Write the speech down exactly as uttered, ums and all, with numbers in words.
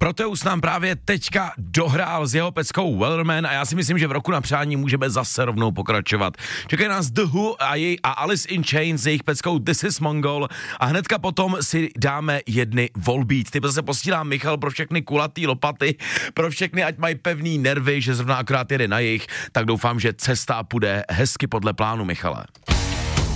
Proteus nám právě teďka dohrál s jeho peckou Wellerman a já si myslím, že v roku na přání můžeme zase rovnou pokračovat. Čekají nás The Who a, jej, a Alice in Chains s jejich peckou This is Mongol a hnedka potom si dáme jedny Volbeat. Ty zase posílá Michal pro všechny kulatý lopaty, pro všechny, ať mají pevný nervy, že zrovna akorát jede na jejich, tak doufám, že cesta půjde hezky podle plánu, Michale.